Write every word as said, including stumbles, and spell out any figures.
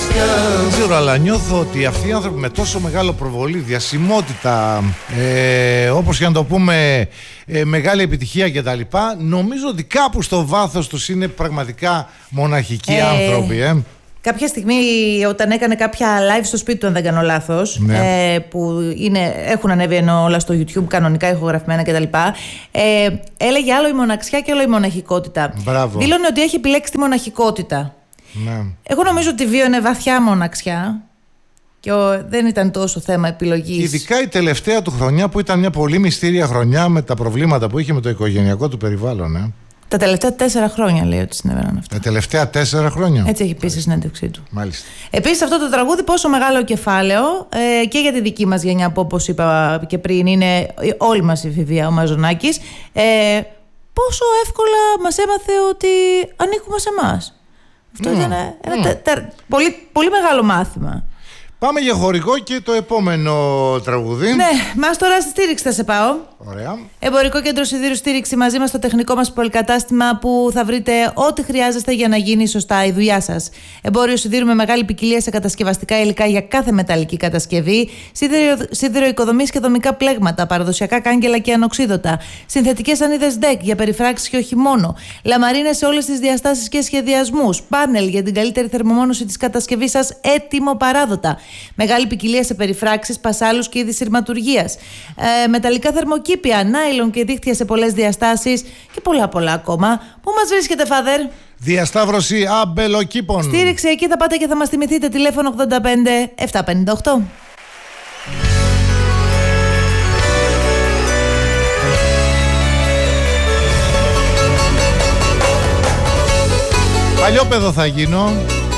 Δεν ξέρω, αλλά νιώθω ότι αυτοί οι άνθρωποι με τόσο μεγάλο προβολή, διασημότητα, ε, όπως και να το πούμε, ε, μεγάλη επιτυχία κτλ., νομίζω ότι κάπου στο βάθος τους είναι πραγματικά μοναχικοί ε... άνθρωποι. Ε. Κάποια στιγμή, όταν έκανε κάποια live στο σπίτι του, αν δεν κάνω λάθος, ναι. ε, που είναι, έχουν ανέβει ενώ όλα στο YouTube κανονικά ηχογραφημένα κτλ., ε, έλεγε άλλο η μοναξιά και άλλο η μοναχικότητα. Μπράβο. Δήλωνε ότι έχει επιλέξει τη μοναχικότητα. Ναι. Εγώ νομίζω ότι βίωνε βαθιά μοναξιά και ο, δεν ήταν τόσο θέμα επιλογής. Ειδικά η τελευταία του χρονιά, που ήταν μια πολύ μυστήρια χρονιά με τα προβλήματα που είχε με το οικογενειακό του περιβάλλον. Ε. Τα τελευταία τέσσερα χρόνια λέει ότι συνέβαιναν αυτά. Τα τελευταία τέσσερα χρόνια. Έτσι έχει πει στη συνέντευξή του. Μάλιστα. Επίσης, αυτό το τραγούδι, πόσο μεγάλο κεφάλαιο ε, και για τη δική μας γενιά, που όπως είπα και πριν, είναι όλη μας η εφηβεία, ο Μαζονάκης. Ε, πόσο εύκολα μας έμαθε ότι ανήκουμε σε εμάς. Αυτό mm. ήταν ένα mm. τε, τε, πολύ, πολύ μεγάλο μάθημα. Πάμε για χορηγό και το επόμενο τραγούδι. Ναι, μας τώρα στη στήριξη θα σε πάω. Ωραία. Εμπορικό κέντρο σιδήρου στήριξη, μαζί μας στο τεχνικό μας πολυκατάστημα, που θα βρείτε ό,τι χρειάζεστε για να γίνει σωστά η δουλειά σας. Εμπόριο σιδήρου με μεγάλη ποικιλία σε κατασκευαστικά υλικά για κάθε μεταλλική κατασκευή, σιδηροοικοδομίες και δομικά πλέγματα, παραδοσιακά κάγκελα και ανοξίδωτα, συνθετικές σανίδες ντεκ για περιφράξεις και όχι μόνο, λαμαρίνες σε όλες τις διαστάσεις και σχεδιασμούς, πάνελ για την καλύτερη θερμομόνωση της κατασκευής σας, έτοιμο παράδοτα. Μεγάλη ποικιλία σε περιφράξεις, πασάλους και είδη σειρματουργίας. Ε, μεταλλικά θερμοκήπια, νάιλον και δίχτυα σε πολλές διαστάσεις και πολλά πολλά ακόμα. Πού μας βρίσκεται, Φάδερ? Διασταύρωση αμπελοκήπων. Στήριξη, εκεί θα πάτε και θα μας θυμηθείτε. Τηλέφωνο ογδόντα πέντε επτακόσια πενήντα οκτώ. Παλιόπαιδο θα γίνω.